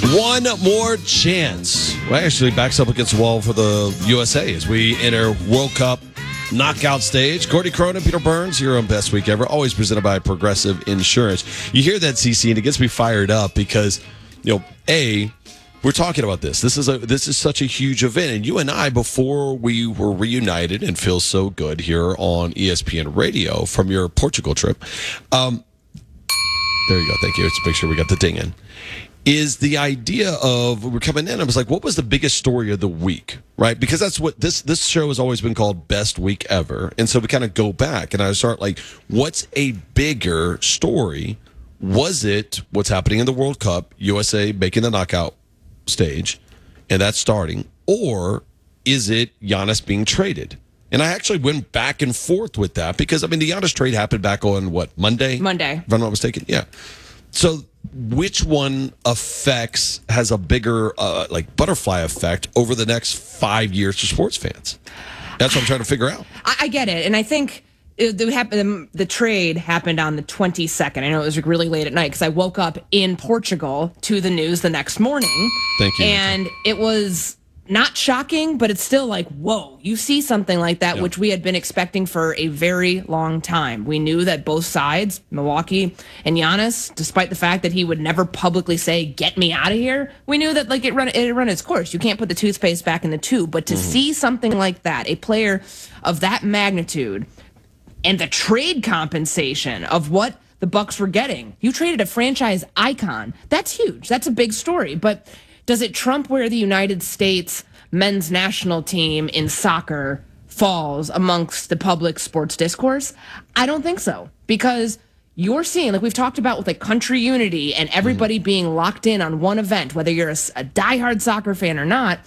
One more chance. Well, actually, backs up against the wall for the USA as we enter World Cup knockout stage. Courtney Cronin, Peter Burns, your own best week ever. Always presented by Progressive Insurance. You hear that, CC, and it gets me fired up because, we're talking about this. This is such a huge event, and you and I, before we were reunited and feel so good here on ESPN Radio from your Portugal trip. There you go. Thank you. Let's make sure we got the ding in. Is the idea of we're coming in, I was like, what was the biggest story of the week, right? Because that's what this show has always been called Best Week Ever. And so we kind of go back and I start like, what's a bigger story? Was it what's happening in the World Cup, USA making the knockout stage, and that's starting? Or is it Giannis being traded? And I actually went back and forth with that because, the Giannis trade happened back on what, Monday? Monday. If I'm not mistaken. Yeah. So which one has a bigger butterfly effect over the next 5 years for sports fans? That's what I'm trying to figure out. I get it. And I think the trade happened on the 22nd. I know it was really late at night because I woke up in Portugal to the news the next morning. Thank you. And it was not shocking, but it's still like, whoa, you see something like that, which we had been expecting for a very long time. We knew that both sides, Milwaukee and Giannis, despite the fact that he would never publicly say, get me out of here, we knew that it run its course. You can't put the toothpaste back in the tube. But to see something like that, a player of that magnitude, and the trade compensation of what the Bucks were getting, you traded a franchise icon. That's huge. That's a big story. But does it trump where the United States men's national team in soccer falls amongst the public sports discourse? I don't think so, because you're seeing, like we've talked about with country unity and everybody being locked in on one event, whether you're a diehard soccer fan or not.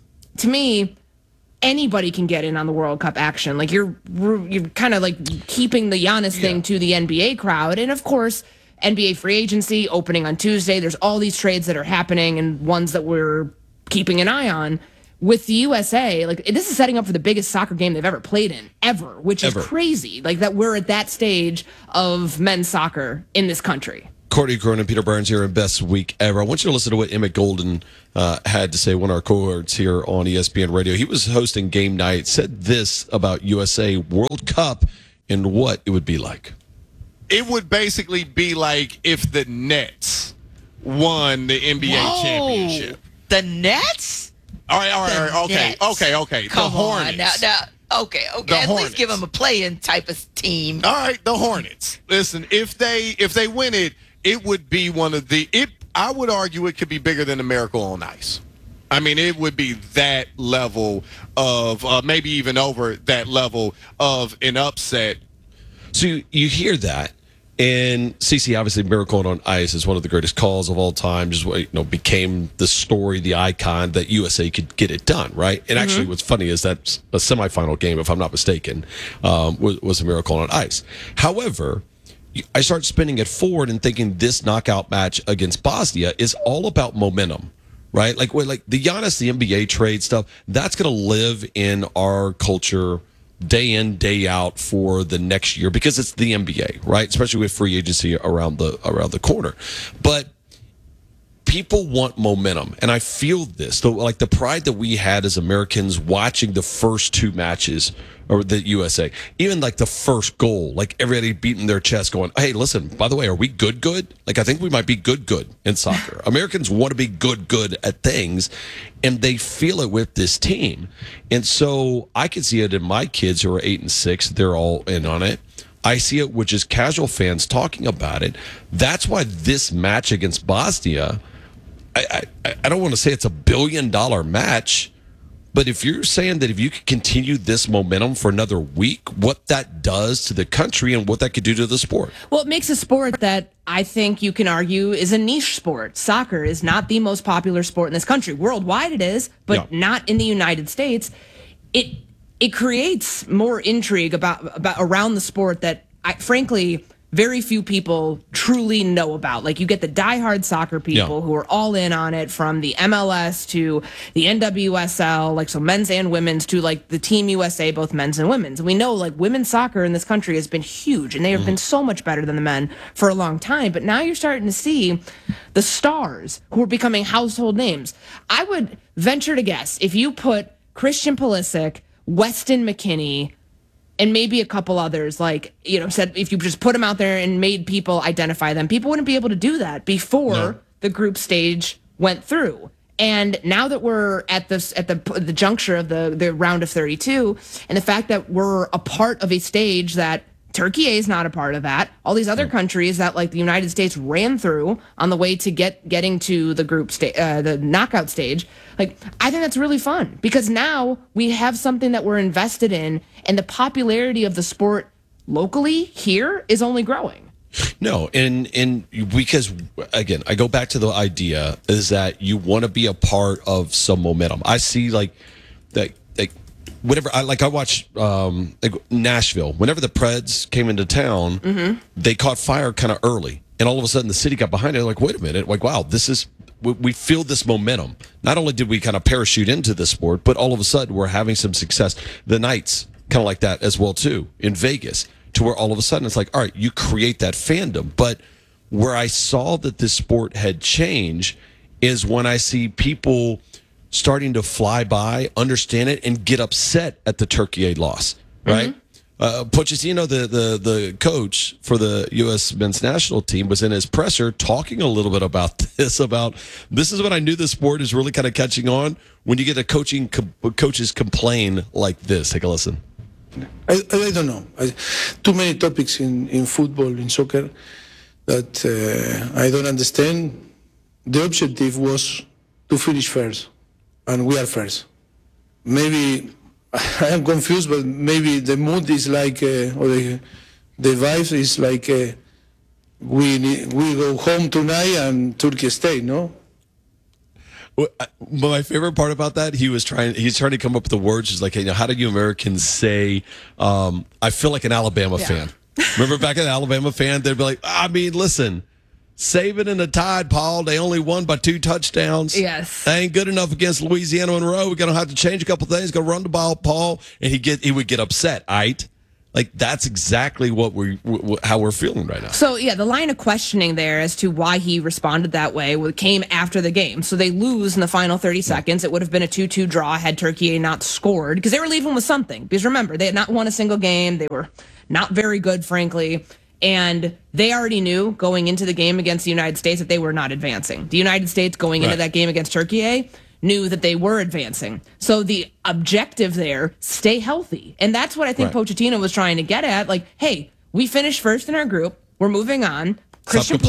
To me, anybody can get in on the World Cup action. You're kind of keeping the Giannis thing to the NBA crowd, and of course, NBA free agency opening on Tuesday. There's all these trades that are happening and ones that we're keeping an eye on. With the USA, this is setting up for the biggest soccer game they've ever played in, ever, which is crazy. That we're at that stage of men's soccer in this country. Courtney Cronin, Peter Burns here in Best Week Ever. I want you to listen to what Emmett Golden had to say, one of our cohorts here on ESPN Radio. He was hosting game night, said this about USA World Cup and what it would be like. It would basically be like if the Nets won the NBA championship. The Nets? All right. Okay. Come the Hornets. Okay. The At Hornets. least give them a play-in type of team. All right, the Hornets. Listen, if they win it, it would be one of the. I would argue it could be bigger than a Miracle on Ice. It would be that level of maybe even over that level of an upset. So you hear that, and CC, obviously, Miracle on Ice is one of the greatest calls of all time. Just became the story, the icon that USA could get it done, right? And actually, what's funny is that a semifinal game, if I'm not mistaken, was a Miracle on Ice. However, I start spinning it forward and thinking this knockout match against Bosnia is all about momentum. Right? The Giannis, the NBA trade stuff, that's going to live in our culture day in, day out for the next year because it's the NBA, right? Especially with free agency around the corner. But people want momentum, and I feel this. The pride that we had as Americans watching the first two matches or the USA, even the first goal, everybody beating their chest going, hey, listen, by the way, are we good? I think we might be good in soccer. Americans want to be good at things, and they feel it with this team. And so I can see it in my kids who are 8 and 6. They're all in on it. I see it with just casual fans talking about it. That's why this match against Bosnia, I don't want to say it's $1 billion match, but if you're saying that if you could continue this momentum for another week, what that does to the country and what that could do to the sport. Well, it makes a sport that I think you can argue is a niche sport. Soccer is not the most popular sport in this country. Worldwide it is, but not in the United States. It creates more intrigue about around the sport that, frankly, very few people truly know about. Like, you get the diehard soccer people who are all in on it, from the MLS to the NWSL, like, so men's and women's, to like the Team USA, both men's and women's. And we know, like, women's soccer in this country has been huge, and they have been so much better than the men for a long time. But now you're starting to see the stars who are becoming household names. I would venture to guess, if you put Christian Pulisic, Weston McKennie, and maybe a couple others, like, you know, said, if you just put them out there and made people identify them, people wouldn't be able to do that before the group stage went through. And now that we're at the juncture of the round of 32, and the fact that we're a part of a stage that Turkey is not a part of, that all these other countries that, like, the United States ran through on the way to getting to the group stage, the knockout stage, like, I think that's really fun, because now we have something that we're invested in, and the popularity of the sport locally here is only growing. No, and because, again, I go back to the idea is that you want to be a part of some momentum. I see, like, that, like, whenever I watch like Nashville, whenever the Preds came into town, they caught fire kind of early, and all of a sudden the city got behind it. Like, wait a minute, like, wow, this is, we feel this momentum. Not only did we kind of parachute into the sport, but all of a sudden we're having some success. The Knights kind of like that as well too in Vegas, to where all of a sudden it's like, all right, you create that fandom. But where I saw that this sport had changed is when I see people starting to fly by, understand it, and get upset at the Turkey loss, right? Pochettino, the coach for the U.S. men's national team, was in his presser talking a little bit about this is when I knew the sport is really kind of catching on, when you get coaches complain like this. Take a listen. I don't know. Too many topics in football, in soccer, that I don't understand. The objective was to finish first, and we are first. Maybe I am confused, but maybe the mood is like, or the vibe is like, we go home tonight and Turkey stay, no? My favorite part about that, he's trying to come up with the words. He's like, hey, how do you Americans say, I feel like an Alabama fan? Remember back in Alabama fan, they'd be like, I mean, listen, Saban and the Tide, Paul, they only won by 2 touchdowns. Yes. They ain't good enough against Louisiana Monroe. We're going to have to change a couple things. Go run the ball, Paul. And he would get upset, right? Like, that's exactly how we're feeling right now. So, yeah, the line of questioning there as to why he responded that way came after the game. So they lose in the final 30 seconds. It would have been a 2-2 draw had Turkey not scored, because they were leaving with something. Because remember, they had not won a single game. They were not very good, frankly. And they already knew going into the game against the United States that they were not advancing. The United States going into that game against Turkey knew that they were advancing. So the objective there, stay healthy. And that's what I think Pochettino was trying to get at. Like, hey, we finished first in our group. We're moving on. Christian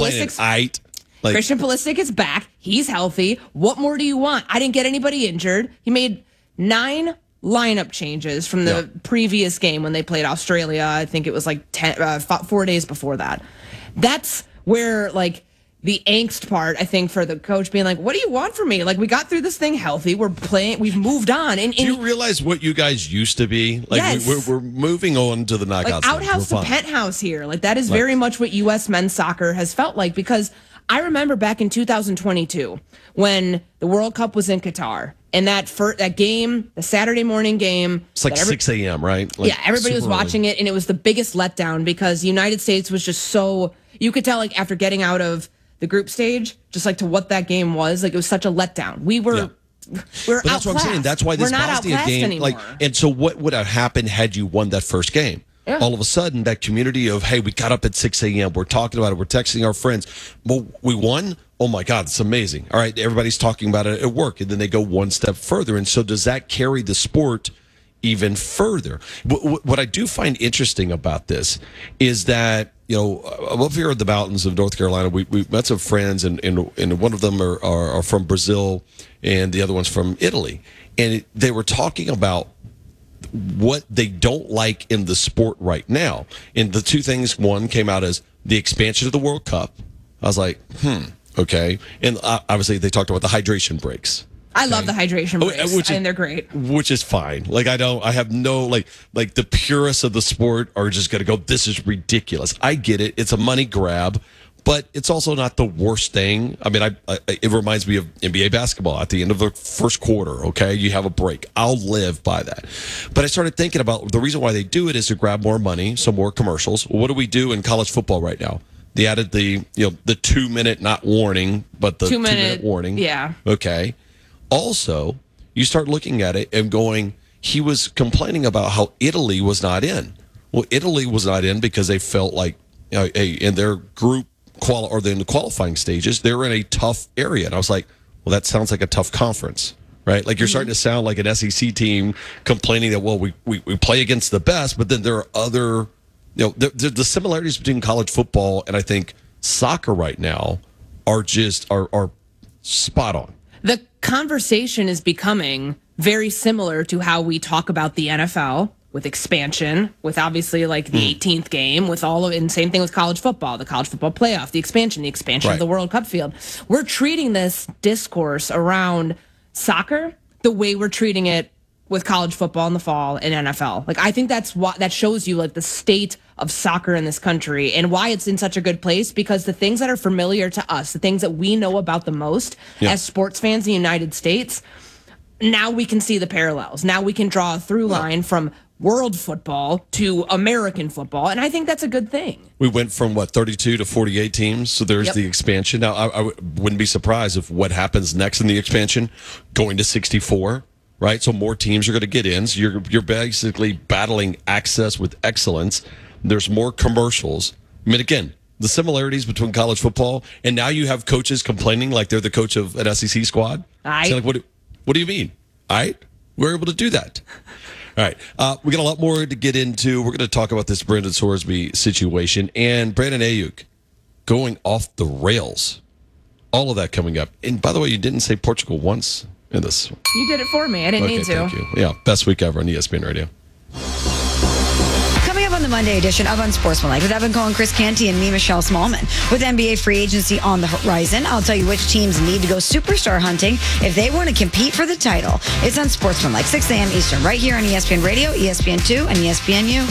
Pulisic is back. He's healthy. What more do you want? I didn't get anybody injured. He made 9 lineup changes from the previous game when they played Australia. I think it was like 4 days before that. That's where, like, the angst part, I think, for the coach being like, what do you want from me? Like, we got through this thing healthy. We're playing. We've moved on. And do you realize what you guys used to be? Like, yes. we're moving on to the knockout stage. Outhouse to penthouse here. Like, that is very much what U.S. men's soccer has felt like, because I remember back in 2022 when the World Cup was in Qatar, and that game, the Saturday morning game. It's like 6 a.m., right? Like, yeah, everybody was watching it, and it was the biggest letdown because the United States was just so, you could tell, like, after getting out of the group stage, just like to what that game was, like, it was such a letdown. We were outclassed. That's what I'm saying. That's why this Bosnia game, anymore. like, and so what would have happened had you won that first game? Yeah. All of a sudden, that community of, hey, we got up at 6 a.m., we're talking about it, we're texting our friends. Well, we won? Oh, my God, it's amazing. All right, everybody's talking about it at work, and then they go one step further. And so does that carry the sport even further? What I do find interesting about this is that, you know, up here in the mountains of North Carolina, we met some friends, and one of them are from Brazil, and the other one's from Italy. And they were talking about what they don't like in the sport right now. And the two things, one came out as the expansion of the World Cup. I was like, okay. And obviously they talked about the hydration breaks. I love the hydration breaks. Which is, and they're great. Which is fine. Like I have no like the purists of the sport are just going to go, this is ridiculous. I get it. It's a money grab, but it's also not the worst thing. I mean, it reminds me of NBA basketball at the end of the first quarter. Okay, you have a break. I'll live by that. But I started thinking about the reason why they do it is to grab more money, so more commercials. What do we do in college football right now? They added the 2-minute not warning, but the 2-minute warning. Yeah. Okay. Also, you start looking at it and going, he was complaining about how Italy was not in. Well, Italy was not in because they felt like in their group or in the qualifying stages, they're in a tough area. And I was like, well, that sounds like a tough conference, right? Like you're starting to sound like an SEC team complaining that, well, we play against the best, but then there are other, the similarities between college football and I think soccer right now are spot on. The conversation is becoming very similar to how we talk about the NFL with expansion, with obviously like the 18th game, with all of it, and same thing with college football, the college football playoff, the expansion right. of the World Cup field. We're treating this discourse around soccer the way we're treating it with college football in the fall and NFL. Like, I think that's what that shows you like the state of soccer in this country and why it's in such a good place, because the things that are familiar to us, the things that we know about the most as sports fans in the United States, now we can see the parallels. Now we can draw a through line from world football to American football, and I think that's a good thing. We went from 32 to 48 teams, so there's the expansion. Now I wouldn't be surprised if what happens next in the expansion, going to 64. Right, so more teams are going to get in. So you're basically battling access with excellence. There's more commercials. I mean, again, the similarities between college football and now you have coaches complaining like they're the coach of an SEC squad. So like, what do you mean? We're able to do that. All right, we got a lot more to get into. We're going to talk about this Brendan Sorsby situation and Brandon Ayuk going off the rails. All of that coming up. And by the way, you didn't say Portugal once in this. You did it for me. I didn't need to. Thank you. Yeah, best week ever on ESPN Radio. Coming up on the Monday edition of Unsportsmanlike with Evan Cohen, Chris Canty, and me, Michelle Smallman. With NBA free agency on the horizon, I'll tell you which teams need to go superstar hunting if they want to compete for the title. It's Unsportsmanlike, 6 a.m. Eastern, right here on ESPN Radio, ESPN2, and ESPNU.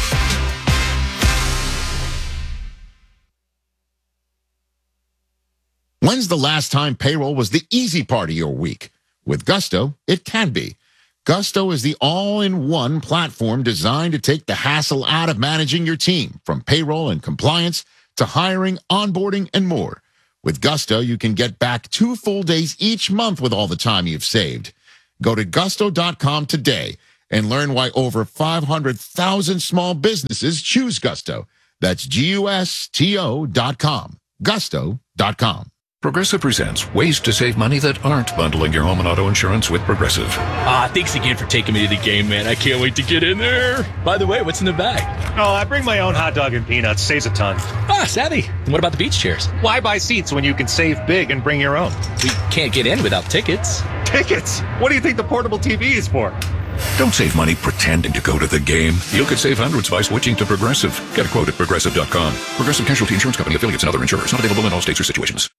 When's the last time payroll was the easy part of your week? With Gusto, it can be. Gusto is the all-in-one platform designed to take the hassle out of managing your team, from payroll and compliance to hiring, onboarding, and more. With Gusto, you can get back 2 full days each month with all the time you've saved. Go to gusto.com today and learn why over 500,000 small businesses choose Gusto. That's GUSTO.com. Gusto.com. Progressive presents ways to save money that aren't bundling your home and auto insurance with Progressive. Thanks again for taking me to the game, man. I can't wait to get in there. By the way, what's in the bag? Oh, I bring my own hot dog and peanuts. Saves a ton. Savvy. And what about the beach chairs? Why buy seats when you can save big and bring your own? We can't get in without tickets. Tickets? What do you think the portable TV is for? Don't save money pretending to go to the game. You could save hundreds by switching to Progressive. Get a quote at Progressive.com. Progressive Casualty Insurance Company, affiliates, and other insurers. Not available in all states or situations.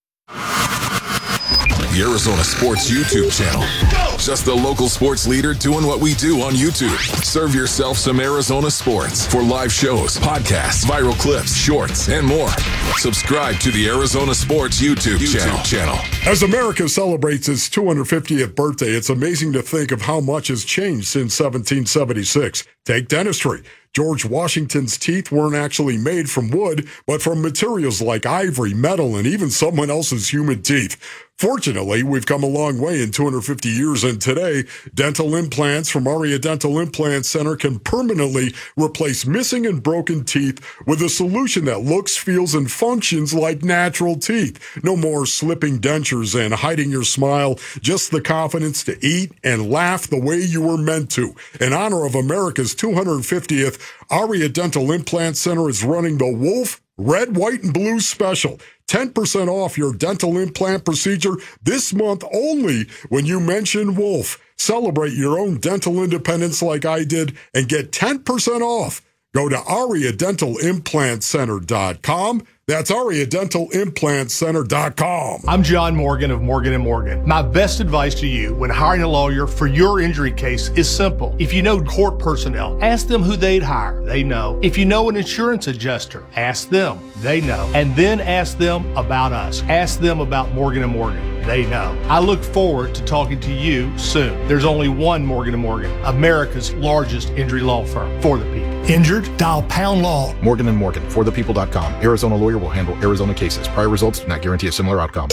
The Arizona Sports YouTube channel. Just the local sports leader doing what we do on YouTube. Serve yourself some Arizona sports for live shows, podcasts, viral clips, shorts, and more. Subscribe to the Arizona Sports YouTube channel. As America celebrates its 250th birthday, it's amazing to think of how much has changed since 1776. Take dentistry. George Washington's teeth weren't actually made from wood, but from materials like ivory, metal, and even someone else's human teeth. Fortunately, we've come a long way in 250 years, and today, dental implants from Aria Dental Implant Center can permanently replace missing and broken teeth with a solution that looks, feels, and functions like natural teeth. No more slipping dentures and hiding your smile, just the confidence to eat and laugh the way you were meant to. In honor of America's 250th, Aria Dental Implant Center is running the Wolf Red, White, and Blue special. 10% off your dental implant procedure this month only when you mention Wolf. Celebrate your own dental independence like I did and get 10% off. Go to AriaDentalImplantCenter.com. That's AriaDentalImplantCenter.com. I'm John Morgan of Morgan & Morgan. My best advice to you when hiring a lawyer for your injury case is simple. If you know court personnel, ask them who they'd hire. They know. If you know an insurance adjuster, ask them. They know. And then ask them about us. Ask them about Morgan & Morgan. They know. I look forward to talking to you soon. There's only one Morgan & Morgan, America's largest injury law firm for the people. Injured? Dial Pound Law. Morgan & Morgan, forthepeople.com. Arizona lawyer will handle Arizona cases. Prior results do not guarantee a similar outcome.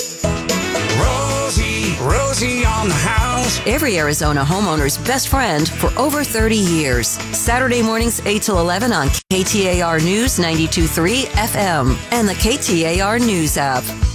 Rosie on the house. Every Arizona homeowner's best friend for over 30 years. Saturday mornings 8 till 11 on KTAR News 92.3 FM and the KTAR News app.